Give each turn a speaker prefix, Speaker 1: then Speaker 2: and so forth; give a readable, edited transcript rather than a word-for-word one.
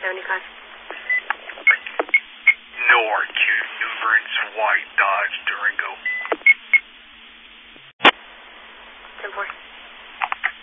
Speaker 1: 75.
Speaker 2: No RQ, Nuverance White Dodge Durango.
Speaker 1: 10-4.